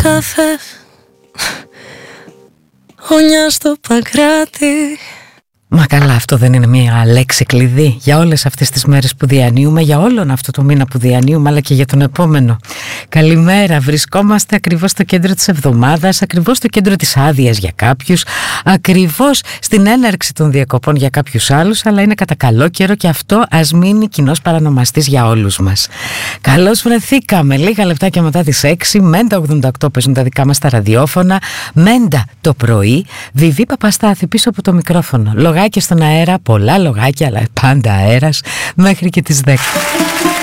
κάθε ονιά στο Παγκράτη. Μα καλά, αυτό δεν είναι μια λέξη κλειδί για όλες αυτές τις μέρες που διανύουμε, για όλον αυτό το μήνα που διανύουμε, αλλά και για τον επόμενο? Καλημέρα, βρισκόμαστε ακριβώς στο κέντρο της εβδομάδας, ακριβώς στο κέντρο της άδειας για κάποιους, ακριβώς στην έναρξη των διακοπών για κάποιους άλλους, αλλά είναι κατά καλό καιρό και αυτό ας μείνει κοινός παρανομαστής για όλους μας. Καλώς βρεθήκαμε, λίγα λεπτάκια μετά τις 6, Μέντα 88 παίζουν τα δικά μας τα ραδιόφωνα, Μέντα το πρωί, Βιβί Παπαστάθη πίσω από το μικρόφωνο. Λογάκια στον αέρα, πολλά λογάκια, αλλά πάντα αέρας, μέχρι και τις 10.